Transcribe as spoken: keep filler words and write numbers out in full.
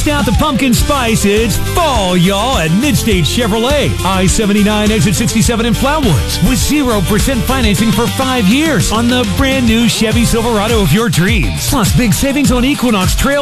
Bust out the pumpkin spice. It's fall, y'all, at Midstate Chevrolet. I seventy-nine, exit sixty-seven in Flatwoods. With zero percent financing for five years on the brand new Chevy Silverado of your dreams. Plus, big savings on Equinox Trail